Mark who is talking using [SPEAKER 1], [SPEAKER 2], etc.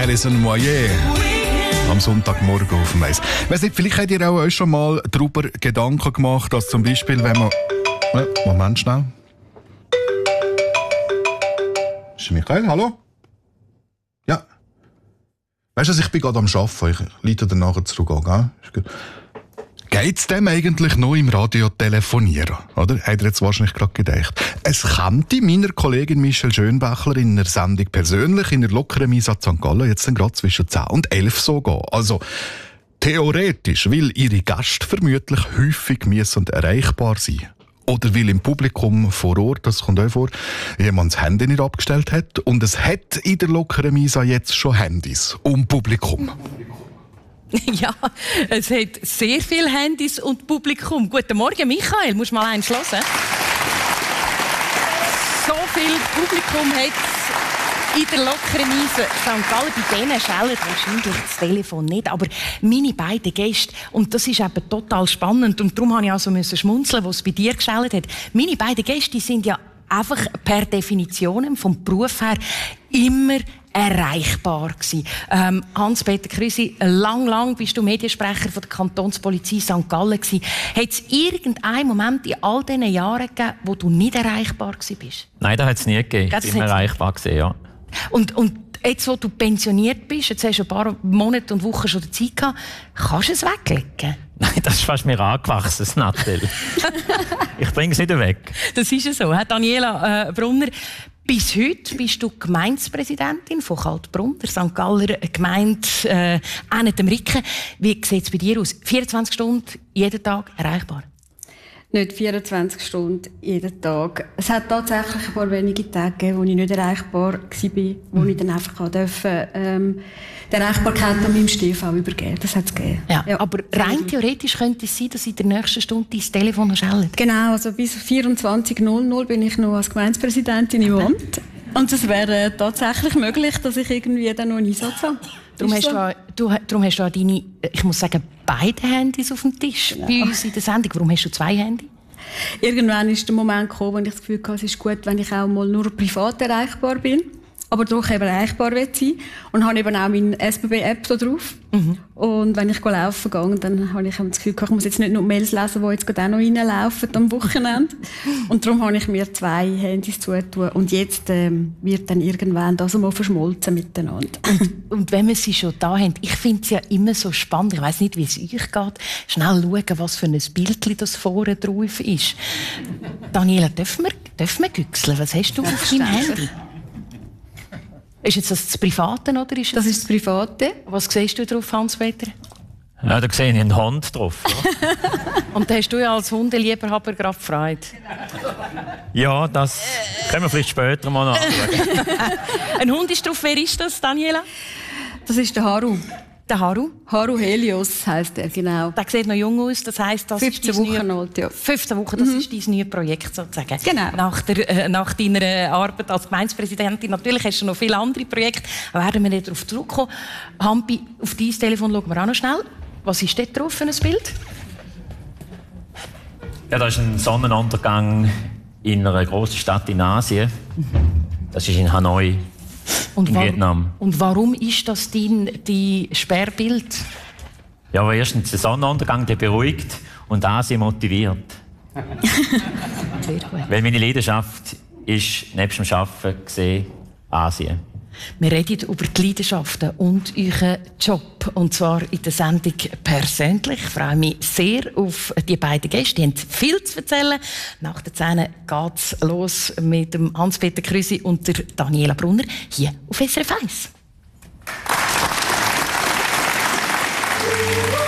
[SPEAKER 1] Alison Moyet. Am Sonntagmorgen auf dem Eis. Weiss nicht, vielleicht habt ihr auch euch schon mal darüber Gedanken gemacht, dass zum Beispiel, wenn man... Moment schnell. Ist Michael, hallo? Ja. Weißt du, ich bin gerade am Arbeiten. Ich leite dir nachher zurück an, gell? Geht's dem eigentlich noch im Radio telefonieren? Oder? Hat er jetzt wahrscheinlich gerade gedacht. Es könnte meiner Kollegin Michelle Schönbächler in einer Sendung persönlich in der lockeren Misa St. Gallen jetzt gerade zwischen 10 und 11 so gehen. Also, theoretisch will ihre Gäste vermutlich häufig müssen erreichbar sein. Oder weil im Publikum vor Ort, das kommt auch vor, jemand das Handy nicht abgestellt hat. Und es hat in der lockeren Misa jetzt schon Handys Publikum.
[SPEAKER 2] Ja, es hat sehr viele Handys und Publikum. Guten Morgen, Michael. Musst du mal eins hören? So viel Publikum hat es in der lockeren Misa St. Gallen. Bei denen schellt wahrscheinlich das Telefon nicht. Aber meine beiden Gäste, und das ist eben total spannend, und darum musste ich also schmunzeln, was es bei dir geschellt hat. Meine beiden Gäste, die sind ja einfach per Definition vom Beruf her immer erreichbar gewesen. Hans-Peter Krüsi, lang bist du Mediensprecher von der Kantonspolizei St. Gallen gewesen. Hat es irgendeinen Moment in all diesen Jahren gegeben, wo du nicht erreichbar gewesen bist?
[SPEAKER 3] Nein, das hat es nie gegeben. Ich bin immer erreichbar gewesen, ja.
[SPEAKER 2] Und jetzt, wo du pensioniert bist, jetzt hast du ein paar Monate und Wochen schon Zeit gehabt, kannst du es weglegen?
[SPEAKER 3] Nein, das ist fast mir angewachsen, das Nattel. Ich bringe es nicht weg.
[SPEAKER 2] Das ist ja so. Daniela Brunner, bis heute bist du Gemeindepräsidentin von Kaltbrunn, der St. Galler Gemeinde dem Ricken. Wie sieht es bei dir aus? 24 Stunden jeden Tag erreichbar?
[SPEAKER 4] Nicht 24 Stunden jeden Tag. Es hat tatsächlich ein paar wenige Tage gegeben, wo ich nicht erreichbar war, wo ich dann einfach die Erreichbarkeit an meinem Stief auch übergeben. Das hat es gegeben.
[SPEAKER 2] Ja, aber rein theoretisch könnte es sein, dass in der nächsten Stunde dein Telefon schellt.
[SPEAKER 4] Genau, also bis 24:00 bin ich noch als Gemeindepräsidentin im Amt. Und es wäre tatsächlich möglich, dass ich irgendwie dann noch einen Einsatz habe.
[SPEAKER 2] Darum hast du deine, ich muss sagen, beide Handys auf dem Tisch bei uns in der Sendung. Warum hast du 2 Handys?
[SPEAKER 4] Irgendwann ist der Moment gekommen, wo ich das Gefühl hatte, es ist gut, wenn ich auch mal nur privat erreichbar bin, aber doch eben erreichbar sein. Und habe eben auch meine SBB-App da drauf. Und wenn ich laufen gehe, dann habe ich das Gefühl, ich muss jetzt nicht nur Mails lesen, die jetzt gerade auch noch reinlaufen am Wochenende. Und darum habe ich mir 2 Handys zugetan. Und jetzt wird dann irgendwann das mal verschmolzen miteinander.
[SPEAKER 2] Und wenn wir sie schon da haben, ich finde es ja immer so spannend, ich weiss nicht, wie es euch geht, schnell schauen, was für ein Bildchen das vorne drauf ist. Daniela, dürfen wir güchseln? Was hast du auf deinem Handy? Ist jetzt das Private, oder?
[SPEAKER 4] Das ist das Private.
[SPEAKER 2] Was siehst du drauf, Hans-Peter?
[SPEAKER 3] Ja, da sehe ich einen Hund drauf. Ja.
[SPEAKER 2] Und da hast du ja als Hundeliebhaber gerade Freude.
[SPEAKER 3] Ja, das können wir vielleicht später mal anschauen.
[SPEAKER 2] Ein Hund ist drauf. Wer ist das, Daniela?
[SPEAKER 4] Das ist der Haru.
[SPEAKER 2] Der Haru?
[SPEAKER 4] Haru Helios heisst er, genau.
[SPEAKER 2] Der sieht noch jung aus, das heisst, das
[SPEAKER 4] 15 Wochen alt, ja.
[SPEAKER 2] 15 Wochen, das ist dein neues Projekt sozusagen.
[SPEAKER 4] Genau.
[SPEAKER 2] Nach deiner Arbeit als Gemeindepräsidentin. Natürlich hast du noch viele andere Projekte, da werden wir nicht darauf zurückkommen. Hampi, auf dein Telefon schauen wir auch noch schnell. Was ist dort drauf für ein Bild?
[SPEAKER 3] Ja, das ist ein Sonnenuntergang in einer grossen Stadt in Asien. Das ist in Hanoi. In Vietnam. Und
[SPEAKER 2] warum ist das dein Sperrbild?
[SPEAKER 3] Ja, aber erstens der Sonnenuntergang, der beruhigt und Asien motiviert.
[SPEAKER 2] Sehr gut.
[SPEAKER 3] Weil meine Leidenschaft ist, nebst dem Arbeiten gesehen, Asien.
[SPEAKER 2] Wir reden über die Leidenschaften und euren Job. Und zwar in der Sendung persönlich. Ich freue mich sehr auf die beiden Gäste. Die haben viel zu erzählen. Nach der 10 geht es los mit dem Hans-Peter Krüsi und der Daniela Brunner hier auf SRF 1.